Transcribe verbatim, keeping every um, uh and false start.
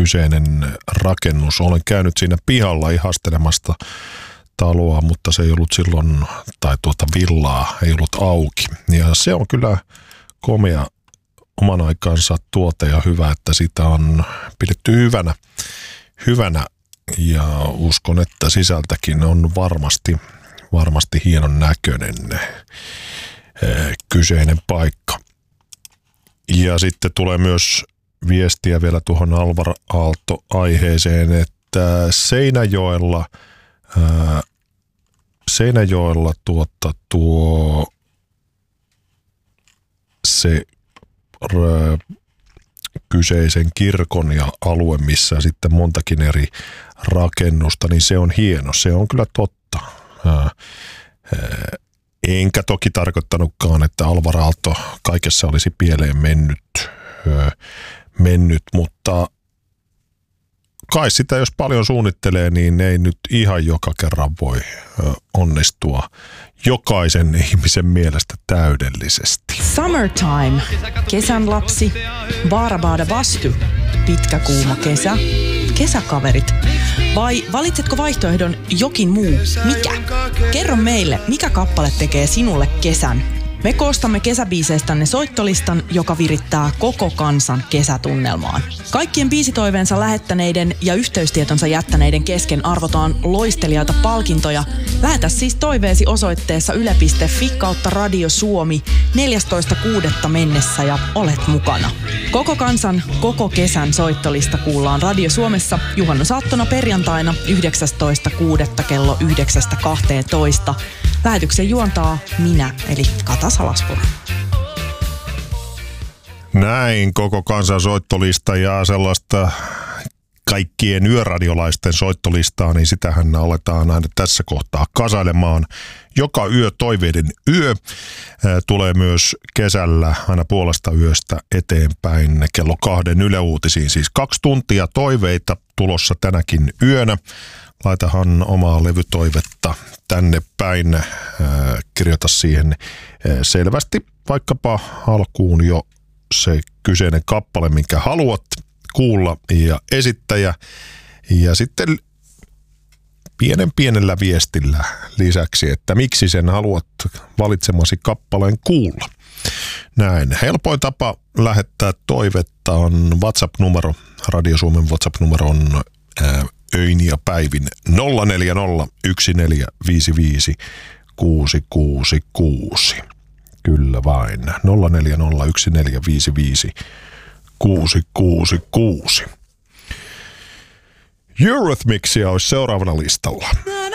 kyseinen rakennus. Olen käynyt siinä pihalla ihastelemasta taloa, mutta se ei ollut silloin, tai tuota villaa ei ollut auki. Ja se on kyllä komea oman aikansa tuote ja hyvä, että sitä on pidetty hyvänä, hyvänä ja uskon, että sisältäkin on varmasti, varmasti hienon näköinen kyseinen paikka. Ja sitten tulee myös viestiä vielä tuohon Alvar Aalto-aiheeseen, että Seinäjoella, ää, Seinäjoella tuota, tuo se ää, kyseisen kirkon ja alue, missä sitten montakin eri rakennusta, niin se on hieno. Se on kyllä totta. Ää, ää, enkä toki tarkoittanutkaan, että Alvar Aalto kaikessa olisi pieleen mennyt, ää, mennyt, mutta kai sitä, jos paljon suunnittelee, niin ei nyt ihan joka kerran voi onnistua jokaisen ihmisen mielestä täydellisesti. Summertime, kesän lapsi, baarabaada vastu, pitkä kuuma kesä, kesäkaverit. Vai valitsetko vaihtoehdon jokin muu? Mikä? Kerro meille, mikä kappale tekee sinulle kesän. Me koostamme kesäbiiseistänne soittolistan, joka virittää koko kansan kesätunnelmaan. Kaikkien biisitoiveensa lähettäneiden ja yhteystietonsa jättäneiden kesken arvotaan loistelijaita palkintoja. Lähetä siis toiveesi osoitteessa yle piste fi kautta Radio Suomi neljästoista kuudetta mennessä ja olet mukana. Koko kansan, koko kesän soittolista kuullaan Radio Suomessa juhannusaattona perjantaina yhdeksästoista kuudetta kello yhdeksästä kahteentoista. Lähetyksen juontaa minä, eli Kata Salaspuro. Näin, koko kansan soittolista ja sellaista kaikkien yöradiolaisten soittolistaa, niin sitähän aletaan aina tässä kohtaa kasailemaan. Joka yö toiveiden yö tulee myös kesällä aina puolesta yöstä eteenpäin kello kahden Yle Uutisiin. Siis kaksi tuntia toiveita tulossa tänäkin yönä. Laitahan omaa levytoivetta tänne päin, äh, kirjoita siihen äh, selvästi vaikkapa alkuun jo se kyseinen kappale, minkä haluat kuulla ja esittäjä. Ja sitten pienen pienellä viestillä lisäksi, että miksi sen haluat valitsemasi kappaleen kuulla. Näin. Helpoin tapa lähettää toivetta on WhatsApp-numero. Radio Suomen WhatsApp-numero on äh, öin ja päivin nolla neljä nolla yksi neljä viisi viisi kuusi kuusi kuusi. Kyllä vain. nolla neljä nolla yksi neljä viisi viisi kuusi kuusi kuusi. Eurythmicsia olisi seuraavana listalla.